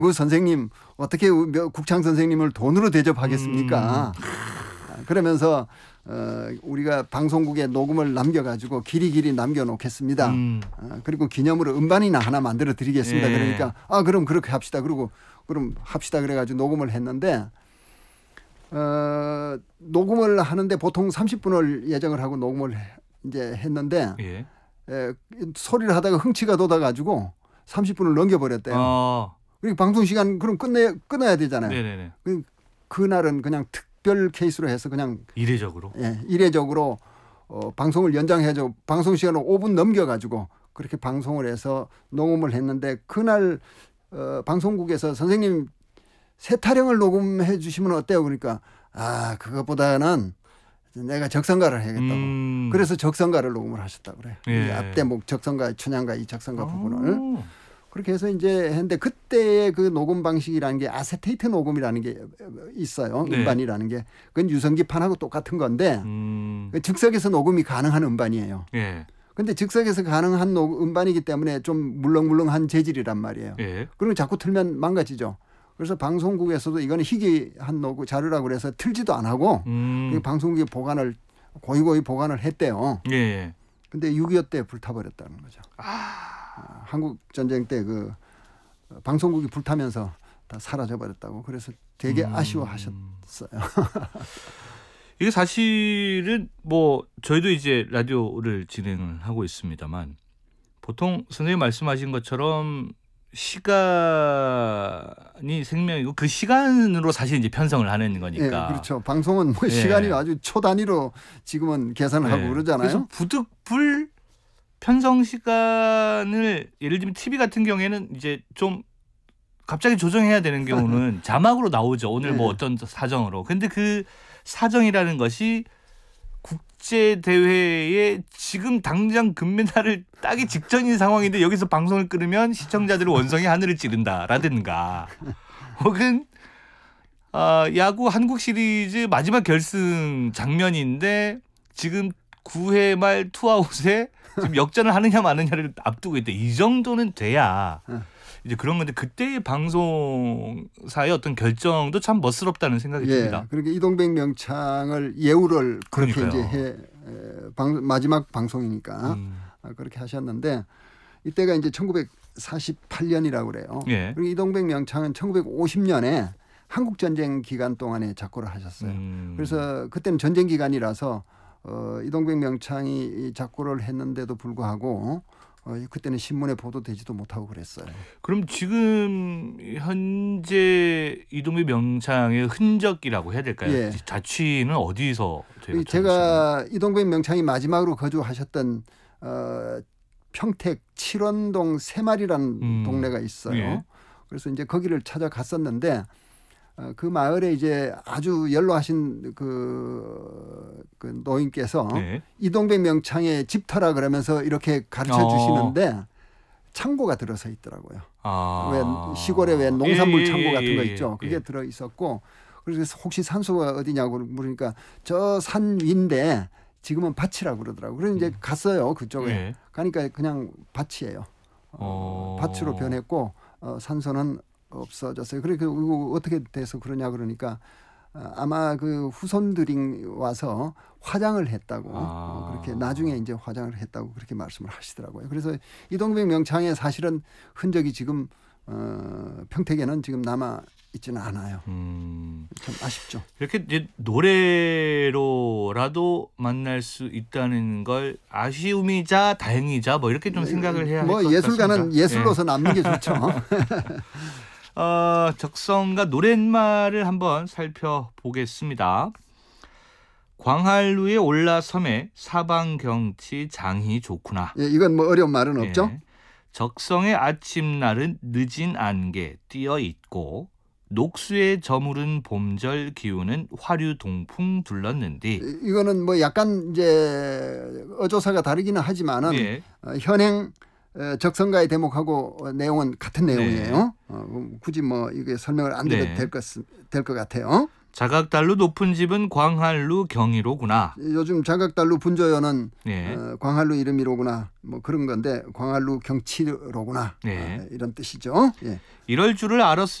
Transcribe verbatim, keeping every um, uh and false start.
그 선생님 어떻게 국창 선생님을 돈으로 대접하겠습니까? 음. 그러면서 어, 우리가 방송국에 녹음을 남겨가지고 길이길이 남겨놓겠습니다. 음. 어, 그리고 기념으로 음반이나 하나 만들어 드리겠습니다. 예. 그러니까 아 그럼 그렇게 합시다. 그리고 그럼 합시다 그래가지고 녹음을 했는데 어, 녹음을 하는데 보통 삼십 분을 예정을 하고 녹음을 이제 했는데 예. 에, 소리를 하다가 흥치가 돋아가지고 삼십 분을 넘겨버렸대요. 어. 그리고 방송 시간 그럼 끝내 끊어야 되잖아요. 네네네. 그, 그날은 그냥 특별 케이스로 해서 그냥 이례적으로. 예, 이례적으로 어, 방송을 연장해줘 방송 시간을 오 분 넘겨가지고 그렇게 방송을 해서 녹음을 했는데 그날 어, 방송국에서 선생님 새 타령을 녹음해 주시면 어때요? 그러니까 아 그것보다는 내가 적성가를 해야겠다고. 음. 그래서 적성가를 녹음을 하셨다고 그래요. 예. 이 앞대목 적성가, 춘향가 이 적성가 오. 부분을. 그렇게 해서 이제 했는데 그때의 그 녹음 방식이라는 게 아세테이트 녹음이라는 게 있어요. 네. 음반이라는 게. 그건 유성기판하고 똑같은 건데 음. 즉석에서 녹음이 가능한 음반이에요. 예. 근데 즉석에서 가능한 녹, 음반이기 때문에 좀 물렁물렁한 재질이란 말이에요. 예. 그리고 자꾸 틀면 망가지죠. 그래서 방송국에서도 이거는 희귀한 녹음 자료라고 그래서 틀지도 안 하고 음. 방송국에 보관을 고이고이 보관을 했대요. 예. 근데 육이오 때 불타버렸다는 거죠. 아. 한국 전쟁 때 그 방송국이 불타면서 다 사라져 버렸다고. 그래서 되게 음. 아쉬워하셨어요. 이게 사실은 뭐 저희도 이제 라디오를 진행을 하고 있습니다만 보통 선생님 말씀하신 것처럼 시간이 생명이고 그 시간으로 사실 이제 편성을 하는 거니까. 네, 그렇죠. 방송은 뭐 네. 시간이 아주 초 단위로 지금은 계산을 네. 하고 그러잖아요. 그래서 부득불 편성 시간을 예를 들면 티비 같은 경우에는 이제 좀 갑자기 조정해야 되는 경우는 자막으로 나오죠. 오늘 뭐 어떤 사정으로. 근데 그 사정이라는 것이 국제 대회에 지금 당장 금메달을 따기 직전인 상황인데 여기서 방송을 끊으면 시청자들의 원성이 하늘을 찌른다라든가 혹은 어, 야구 한국 시리즈 마지막 결승 장면인데 지금 구 회 말 투아웃에 지금 역전을 하느냐 마느냐를 앞두고 있다. 이 정도는 돼야 이제 그런 건데 그때의 방송사의 어떤 결정도 참 멋스럽다는 생각이 예, 듭니다. 그러니까 이동백 명창을 예우를 그렇게 그러니까요. 이제 해 방, 마지막 방송이니까 음. 그렇게 하셨는데 이때가 이제 천구백사십팔 년이라고 그래요. 예. 그리고 이동백 명창은 천구백오십 년에 한국 전쟁 기간 동안에 작곡을 하셨어요. 음. 그래서 그때는 전쟁 기간이라서 어, 이동백 명창이 작곡을 했는데도 불구하고 어, 그때는 신문에 보도되지도 못하고 그랬어요. 그럼 지금 현재 이동백 명창의 흔적이라고 해야 될까요? 예. 자취는 어디서 제가, 제가 이동백 명창이 마지막으로 거주하셨던 어, 평택 칠원동 새마리라는 음. 동네가 있어요. 예. 그래서 이제 거기를 찾아갔었는데 어, 그 마을에 이제 아주 연로하신 그, 그 노인께서 네. 이동백 명창의 집터라 그러면서 이렇게 가르쳐 주시는데 어. 창고가 들어서 있더라고요. 아. 왜 시골에 왜 농산물 창고 예, 같은 거 있죠. 그게 예. 들어 있었고 그래서 혹시 산소가 어디냐고 물으니까 저 산 위인데 지금은 밭이라고 그러더라고요. 그래서 이제 갔어요. 그쪽에. 예. 가니까 그냥 밭이에요. 어. 밭으로 변했고 어, 산소는 없어졌어요. 그러니까 어떻게 돼서 그러냐 그러니까 아마 그 후손들이 와서 화장을 했다고 아. 그렇게 나중에 이제 화장을 했다고 그렇게 말씀을 하시더라고요. 그래서 이동백 명창의 사실은 흔적이 지금 어, 평택에는 지금 남아 있지는 않아요. 음. 참 아쉽죠. 이렇게 이제 노래로라도 만날 수 있다는 걸 아쉬움이자 다행이자 뭐 이렇게 좀 생각을 해야 할 것 같습니다. 뭐 예술가는 예술로서 예. 남는 게 좋죠. 어, 적성가 노랫말을 한번 살펴보겠습니다. 광활루에 올라섬에 사방경치 장이 좋구나. 예, 이건 뭐 어려운 말은 없죠. 예. 적성의 아침날은 늦은 안개 띄어 있고 녹수에 저무른 봄절 기운은 화류 동풍 둘렀는디. 이거는 뭐 약간 이제 어조사가 다르기는 하지만은 예. 어, 현행 적성가의 대목하고 내용은 같은 내용이에요. 네. 어, 굳이 뭐 이게 설명을 안 드려도 네. 될 것 될 것 같아요. 자각달루 높은 집은 광활루 경이로구나. 요즘 자각달루 분조연은 예. 어, 광활루 이름이로구나 뭐 그런 건데 광활루 경치로구나 예. 어, 이런 뜻이죠. 예. 이럴 줄을 알았으면